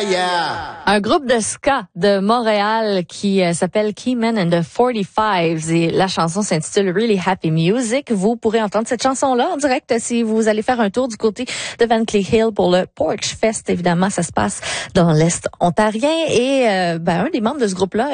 yeah. Un groupe de ska de Montréal qui s'appelle Keyman and the 45s et la chanson s'intitule Really Happy Music. Vous pourrez entendre cette chanson-là en direct si vous allez faire un tour du côté de Van Cleef Hill pour le Porch Fest. Évidemment, ça se passe dans l'Est ontarien et un des membres de ce groupe-là